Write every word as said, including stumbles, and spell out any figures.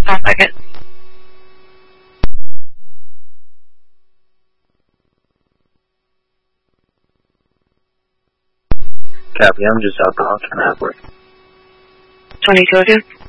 Sounds like it. Copy, I'm just out talking network. twenty-two oh two.